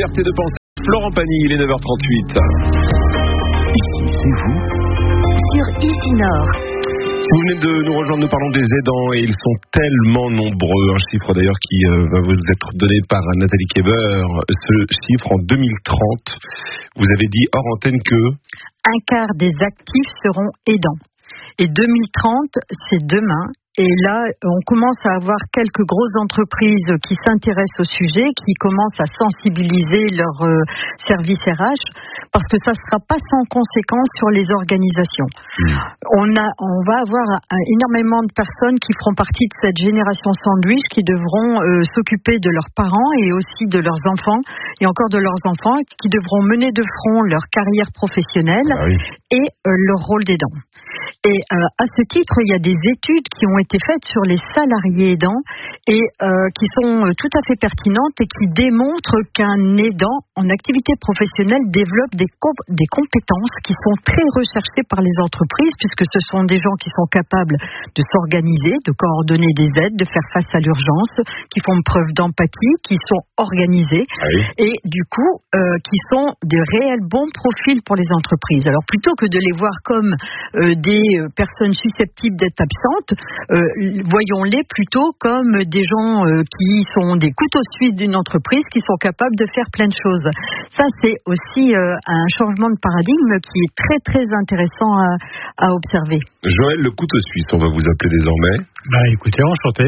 liberté de penser. Florent Pagny, il est 9h38. Ici, c'est vous sur Ici Nord. Si vous venez de nous rejoindre, nous parlons des aidants et ils sont tellement nombreux. Un chiffre d'ailleurs qui va vous être donné par Nathalie Keber. Ce chiffre en 2030, vous avez dit hors antenne que un quart des actifs seront aidants. Et 2030, c'est demain. Et là, on commence à avoir quelques grosses entreprises qui s'intéressent au sujet, qui commencent à sensibiliser leurs services RH, parce que ça ne sera pas sans conséquence sur les organisations. On va avoir énormément de personnes qui feront partie de cette génération sandwich, qui devront s'occuper de leurs parents et aussi de leurs enfants, et encore de leurs enfants, qui devront mener de front leur carrière professionnelle et leur rôle d'aidant. Et à ce titre, il y a des études qui ont été faites sur les salariés aidants et qui sont tout à fait pertinentes et qui démontrent qu'un aidant en activité professionnelle développe des compétences qui sont très recherchées par les entreprises, puisque ce sont des gens qui sont capables de s'organiser, de coordonner des aides, de faire face à l'urgence, qui font preuve d'empathie, qui sont organisés et du coup qui sont de réels bons profils pour les entreprises. Alors plutôt que de les voir comme des personnes susceptibles d'être absentes, voyons-les plutôt comme des gens qui sont des couteaux suisses d'une entreprise, qui sont capables de faire plein de choses. Ça, c'est aussi un changement de paradigme qui est très très intéressant à observer. Joël, le couteau suisse, on va vous appeler désormais. Écoutez, enchanté.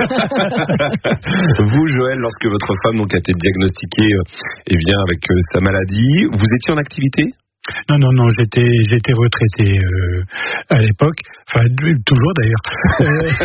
Vous, Joël, lorsque votre femme donc, a été diagnostiquée avec sa maladie, vous étiez en activité ? Non, j'étais retraité à l'époque, enfin toujours d'ailleurs.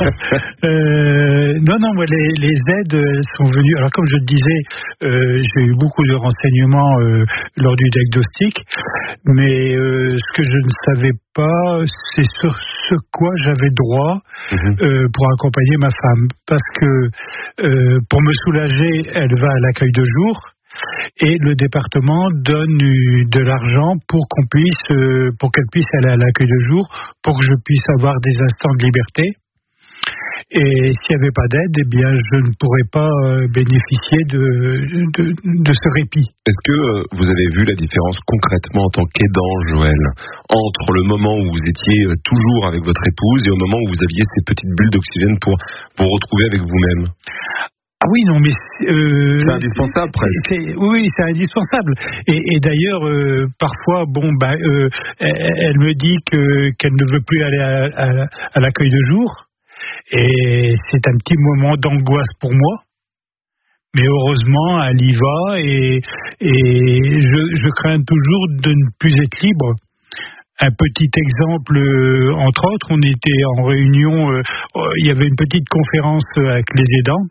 Moi les aides sont venues. Alors comme je le disais, j'ai eu beaucoup de renseignements lors du diagnostic, mais ce que je ne savais pas, c'est sur ce quoi j'avais droit pour accompagner ma femme, parce que pour me soulager, elle va à l'accueil de jour. Et le département donne de l'argent pour qu'elle puisse aller à l'accueil de jour, pour que je puisse avoir des instants de liberté. Et s'il n'y avait pas d'aide, je ne pourrais pas bénéficier de ce répit. Est-ce que vous avez vu la différence concrètement en tant qu'aidant, Joël, entre le moment où vous étiez toujours avec votre épouse et au moment où vous aviez ces petites bulles d'oxygène pour vous retrouver avec vous-même ? Ah oui, non, mais c'est indispensable presque. Oui, c'est indispensable. Et d'ailleurs, parfois, elle me dit qu'elle ne veut plus aller à l'accueil de jour, et c'est un petit moment d'angoisse pour moi. Mais heureusement, elle y va, et je crains toujours de ne plus être libre. Un petit exemple, entre autres, on était en réunion, il y avait une petite conférence avec les aidants.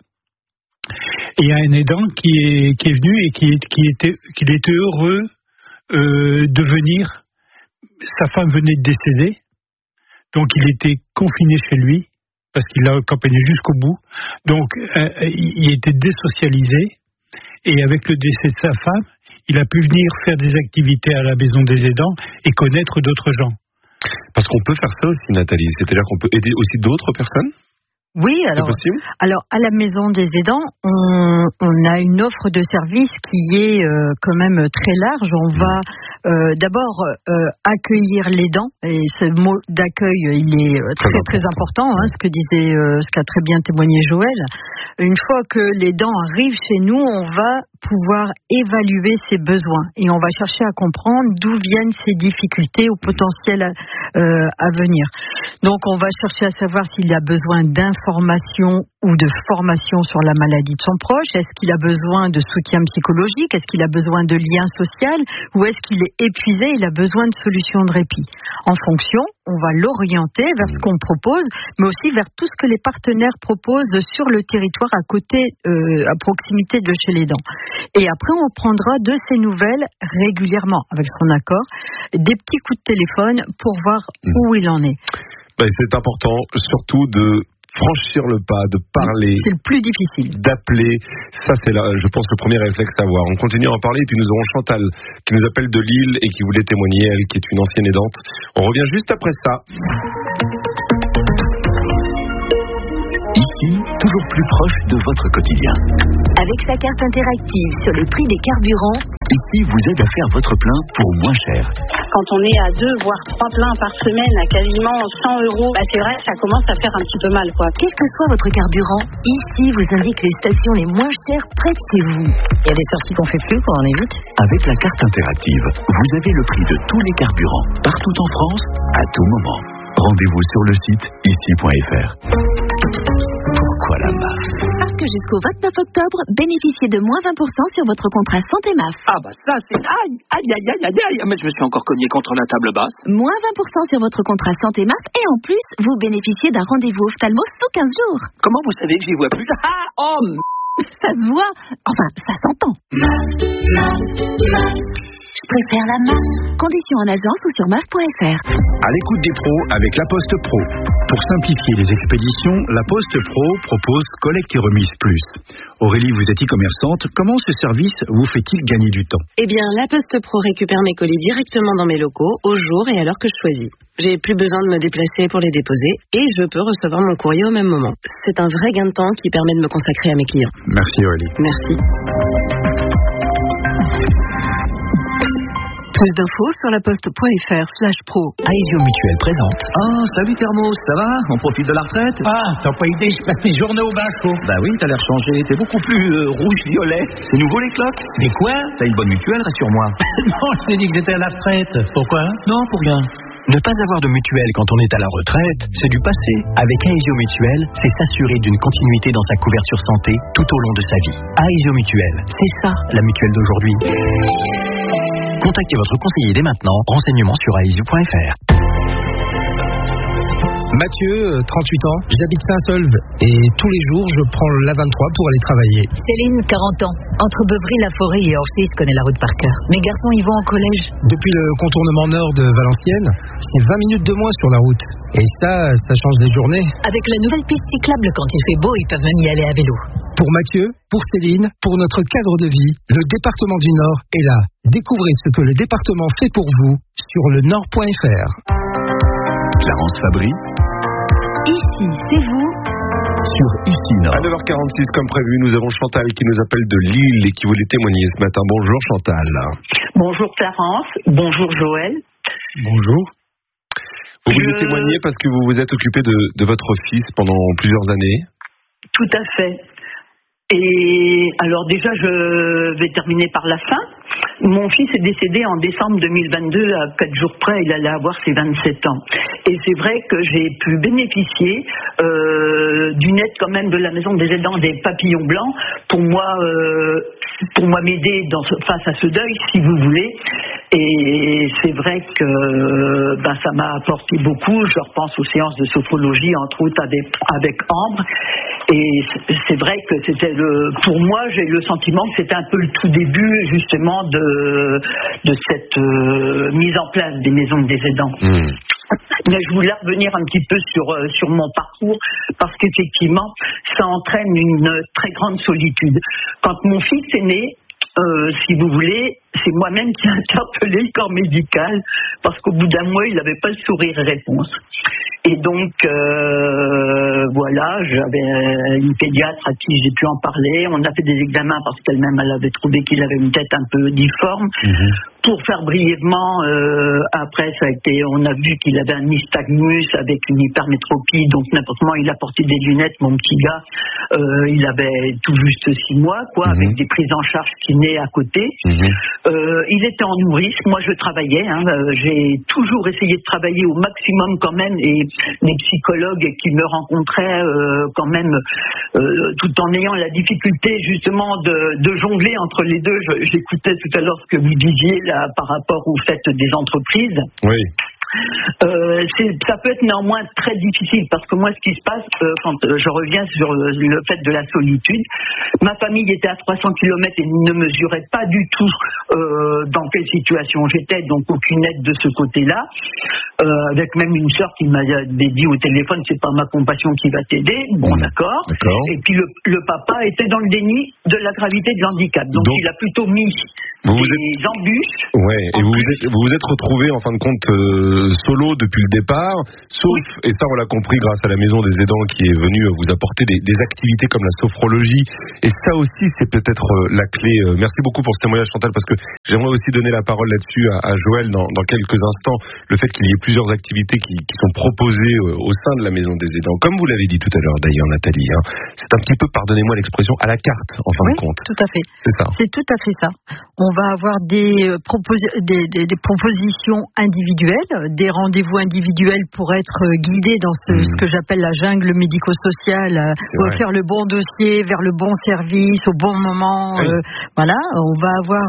Et il y a un aidant qui est venu et qu'il était heureux de venir. Sa femme venait de décéder, donc il était confiné chez lui parce qu'il l'a accompagné jusqu'au bout. Donc il était désocialisé, et avec le décès de sa femme, il a pu venir faire des activités à la maison des aidants et connaître d'autres gens. Parce qu'on peut faire ça aussi, Nathalie, c'est-à-dire qu'on peut aider aussi d'autres personnes ? Oui, alors à la maison des aidants, on a une offre de service qui est quand même très large. On va d'abord accueillir l'aidant, et ce mot d'accueil, il est très très important, ce qu'a très bien témoigné Joël. Une fois que l'aidant arrive chez nous, on va pouvoir évaluer ses besoins et on va chercher à comprendre d'où viennent ses difficultés ou potentiels à venir. Donc on va chercher à savoir s'il a besoin d'informations ou de formation sur la maladie de son proche. Est-ce qu'il a besoin de soutien psychologique? Est-ce qu'il a besoin de lien social? Ou est-ce qu'il est épuisé et il a besoin de solutions de répit? En fonction, on va l'orienter vers ce qu'on propose, mais aussi vers tout ce que les partenaires proposent sur le territoire à côté, à proximité de chez l'aidant. Et après, on prendra de ses nouvelles régulièrement, avec son accord, des petits coups de téléphone pour voir où il en est. C'est important, surtout de franchir le pas, de parler. C'est le plus difficile. D'appeler. Ça, c'est là, je pense, le premier réflexe à avoir. On continue à en parler, et puis nous aurons Chantal, qui nous appelle de Lille et qui voulait témoigner, elle, qui est une ancienne aidante. On revient juste après ça. Ici, toujours plus proche de votre quotidien. Avec sa carte interactive sur les prix des carburants, Ici vous aide à faire votre plein pour moins cher. Quand on est à 2 voire 3 pleins par semaine à quasiment 100 €, c'est vrai que ça commence à faire un petit peu mal, quoi. quel que soit votre carburant, ici vous indique les stations les moins chères près de chez vous. Il y a des sorties qu'on fait plus quand on est vite. Avec la carte interactive, vous avez le prix de tous les carburants, partout en France, à tout moment. Rendez-vous sur le site ici.fr. Pourquoi la MAF? Parce que jusqu'au 29 octobre, bénéficiez de moins 20% sur votre contrat santé MAF. Ah bah ça c'est... Aïe, aïe, aïe, aïe, aïe, aïe. Mais je me suis encore cogné contre la table basse. Moins 20% sur votre contrat santé MAF et en plus, vous bénéficiez d'un rendez-vous ophtalmo sous 15 jours. Comment vous savez que j'y vois plus? Ah, oh, Ça se voit, enfin ça s'entend. Je préfère la MAF. Conditions en agence ou sur MAF.fr. À l'écoute des pros avec La Poste Pro. Pour simplifier les expéditions, La Poste Pro propose collecte et remise plus. Aurélie, vous êtes e-commerçante. Comment ce service vous fait-il gagner du temps? Eh bien, La Poste Pro récupère mes colis directement dans mes locaux, au jour et à l'heure que je choisis. J'ai plus besoin de me déplacer pour les déposer et je peux recevoir mon courrier au même moment. C'est un vrai gain de temps qui permet de me consacrer à mes clients. Merci Aurélie. Merci. Plus d'infos sur laposte.fr/pro. Aesio Mutuelle présente. Oh, salut Thermos, ça va? On profite de la retraite? Ah, t'as pas idée, je passe mes journées au bain chaud. Bah oui, t'as l'air changé, t'es beaucoup plus rouge-violet. C'est nouveau les cloques? Mais quoi? T'as une bonne mutuelle, rassure-moi. Non, je t'ai dit que j'étais à la retraite. Pourquoi? Non, pour rien. Ne pas avoir de mutuelle quand on est à la retraite, c'est du passé. Avec Aesio Mutuelle, c'est s'assurer d'une continuité dans sa couverture santé tout au long de sa vie. Aesio Mutuelle, c'est ça la mutuelle d'aujourd'hui. Contactez votre conseiller dès maintenant. Renseignements sur aesio.fr. Mathieu, 38 ans, j'habite Saint-Solve et tous les jours je prends l'A23 pour aller travailler. Céline, 40 ans. Entre Beuvry-la-Forêt et Orchy, je connais la route par cœur. Mes garçons y vont en collège. Depuis le contournement nord de Valenciennes, c'est 20 minutes de moins sur la route. Et ça change les journées. Avec la nouvelle piste cyclable, quand il fait beau, ils peuvent même y aller à vélo. Pour Mathieu, pour Céline, pour notre cadre de vie, le département du Nord est là. Découvrez ce que le département fait pour vous sur le nord.fr. Clarence Fabry. Ici, c'est vous. Sur Ici Nord. À 9h46, comme prévu, nous avons Chantal qui nous appelle de Lille et qui voulait témoigner ce matin. Bonjour Chantal. Bonjour Clarence, bonjour Joël. Bonjour. Vous voulez témoigner parce que vous vous êtes occupé de votre fils pendant plusieurs années? Tout à fait. Et alors déjà, je vais terminer par la fin. Mon fils est décédé en décembre 2022, à 4 jours près, il allait avoir ses 27 ans. Et c'est vrai que j'ai pu bénéficier d'une aide quand même de la Maison des aidants des papillons blancs pour moi m'aider face à ce deuil, si vous voulez. Et c'est vrai que ça m'a apporté beaucoup. Je repense aux séances de sophrologie, entre autres avec Ambre. Et c'est vrai que c'était pour moi, j'ai le sentiment que c'était un peu le tout début justement de cette mise en place des maisons des aidants. Mais je voulais revenir un petit peu sur mon parcours parce qu'effectivement, ça entraîne une très grande solitude. Quand mon fils est né, si vous voulez, c'est moi-même qui ai interpellé le corps médical parce qu'au bout d'un mois, il n'avait pas le sourire réponse. Et donc, voilà, j'avais une pédiatre à qui j'ai pu en parler. On a fait des examens parce qu'elle-même, elle avait trouvé qu'il avait une tête un peu difforme. Pour faire brièvement, après, on a vu qu'il avait un nystagmus avec une hypermétropie. Donc, n'importe comment, il a porté des lunettes, mon petit gars. Il avait tout juste 6 mois, avec des prises en charge kiné à côté. Il était en nourrice. Moi, je travaillais. J'ai toujours essayé de travailler au maximum quand même. Et les psychologues qui me rencontraient quand même, tout en ayant la difficulté justement de jongler entre les deux. J'écoutais tout à l'heure ce que vous disiez là par rapport au fait des entreprises. Oui. Ça peut être néanmoins très difficile parce que moi ce qui se passe quand je reviens sur le fait de la solitude, ma famille était à 300 km et ne mesurait pas du tout dans quelle situation j'étais, donc aucune aide de ce côté-là, avec même une sœur qui m'a dit au téléphone c'est pas ma compassion qui va t'aider, bon d'accord. Et puis le papa était dans le déni de la gravité de l'handicap, donc il a plutôt mis Vous des embûches. Ouais, et vous vous êtes retrouvé en fin de compte solo depuis le départ, sauf, et ça on l'a compris grâce à la Maison des Aidants qui est venue vous apporter des activités comme la sophrologie, et ça aussi c'est peut-être la clé. Merci beaucoup pour ce témoignage, Chantal, parce que j'aimerais aussi donner la parole là-dessus à Joël dans quelques instants, le fait qu'il y ait plusieurs activités qui sont proposées au sein de la Maison des Aidants, comme vous l'avez dit tout à l'heure d'ailleurs, Nathalie, hein, c'est un petit peu, pardonnez-moi l'expression, à la carte en fin de compte. Tout à fait. C'est ça. C'est tout à fait ça. On va avoir des propositions individuelles, des rendez-vous individuels pour être guidés dans ce que j'appelle la jungle médico-sociale, faire le bon dossier vers le bon service au bon moment. Voilà, on va avoir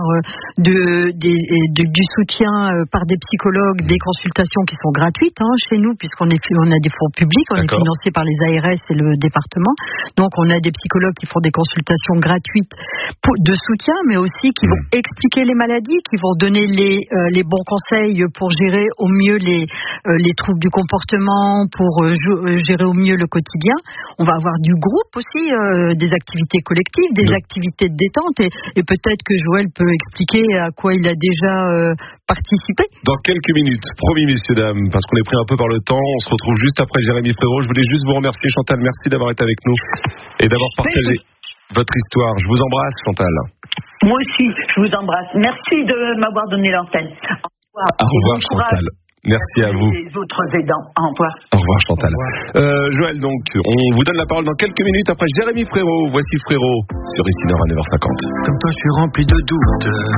du soutien par des psychologues, des consultations qui sont gratuites chez nous, puisqu'on a des fonds publics, on est financé par les ARS et le département. Donc on a des psychologues qui font des consultations gratuites de soutien, mais aussi qui vont expliquer les maladies, qui vont donner les bons conseils pour gérer au mieux les troubles du comportement, pour gérer au mieux le quotidien. On va avoir du groupe aussi, des activités collectives, des activités de détente, et peut-être que Joël peut expliquer à quoi il a déjà participé. Dans quelques minutes, promis messieurs dames, parce qu'on est pris un peu par le temps, on se retrouve juste après Jérémy Frérot. Je voulais juste vous remercier, Chantal, merci d'avoir été avec nous et d'avoir partagé votre histoire. Je vous embrasse, Chantal. Moi aussi, je vous embrasse. Merci de m'avoir donné l'antenne. Au revoir, Chantal. Merci à vous. Les autres aidants. Au revoir. Au revoir, Chantal. Joël, donc, on vous donne la parole dans quelques minutes après Jérémy Frérot. Voici Frérot sur ici Nord à 9h50. Comme toi, je suis rempli de doutes.